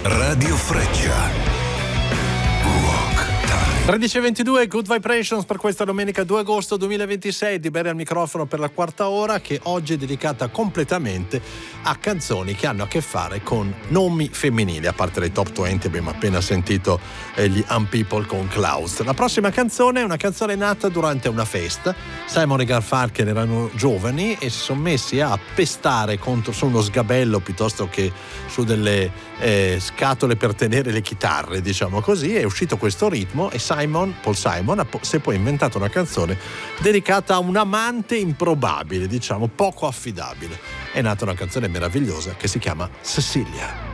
Radio Freccia. Rock Time. 13:22, Good Vibrations per questa domenica 2 agosto 2026. Di Bere al microfono per la quarta ora, che oggi è dedicata completamente a canzoni che hanno a che fare con nomi femminili. A parte le top 20, abbiamo appena sentito gli Unpeople con Klaus. La prossima canzone è una canzone nata durante una festa. Simon e Garfunkel erano giovani e si sono messi a pestare su uno sgabello piuttosto che su delle scatole per tenere le chitarre, diciamo così. È uscito questo ritmo e Paul Simon si è poi inventato una canzone dedicata a un amante improbabile, diciamo poco affidabile. È nata una canzone meravigliosa che si chiama Cecilia.